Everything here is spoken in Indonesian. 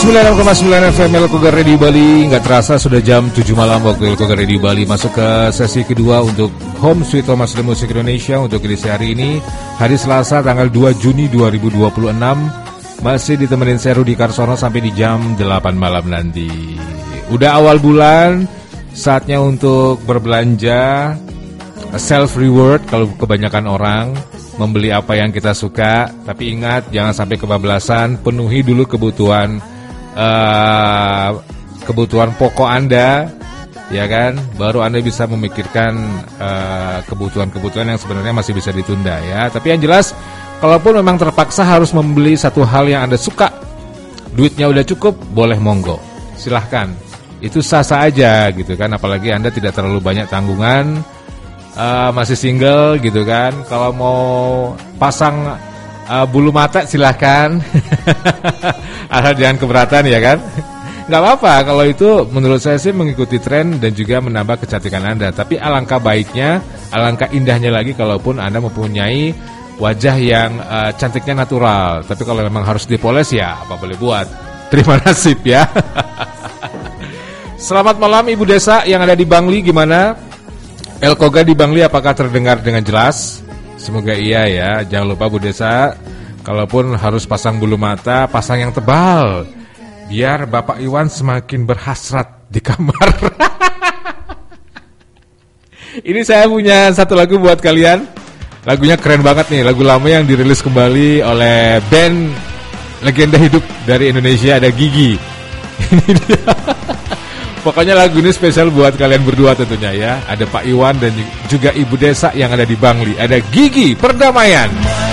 96,9 FM Elkoga Radio Bali. Nggak terasa sudah jam 7 malam waktu Elkoga Radio Bali. Masuk ke sesi kedua untuk Home Sweet Home Asli Musik Indonesia untuk edisi hari ini, hari Selasa tanggal 2 Juni 2026. Masih ditemenin saya Rudi Karsono sampai di jam 8 malam nanti. Udah awal bulan, saatnya untuk berbelanja, self reward kalau kebanyakan orang membeli apa yang kita suka. Tapi ingat, jangan sampai kebablasan. Penuhi dulu kebutuhan pokok Anda, ya kan? Baru Anda bisa memikirkan kebutuhan-kebutuhan yang sebenarnya masih bisa ditunda, ya. Tapi yang jelas, kalaupun memang terpaksa harus membeli satu hal yang Anda suka, duitnya udah cukup, boleh monggo, silahkan. Itu sah-sah aja gitu kan. Apalagi Anda tidak terlalu banyak tanggungan, masih single gitu kan. Kalau mau pasang bulu mata silahkan. Asal jangan keberatan, ya kan. Nggak apa-apa kalau itu, menurut saya sih mengikuti tren dan juga menambah kecantikan Anda. Tapi alangkah baiknya, alangkah indahnya lagi kalaupun Anda mempunyai wajah yang cantiknya natural. Tapi kalau memang harus dipoles, ya apa boleh buat. Terima nasib, ya. Selamat malam Ibu Desa yang ada di Bangli, gimana? Elkoga di Bangli apakah terdengar dengan jelas? Semoga iya ya. Jangan lupa Bu Desa, kalaupun harus pasang bulu mata, pasang yang tebal, biar Bapak Iwan semakin berhasrat di kamar. Ini saya punya satu lagu buat kalian. Lagunya keren banget nih, lagu lama yang dirilis kembali oleh band legenda hidup dari Indonesia, ada Gigi. Ini dia. Pokoknya lagu ini spesial buat kalian berdua tentunya, ya. Ada Pak Iwan dan juga Ibu Desa yang ada di Bangli. Ada Gigi Perdamaian.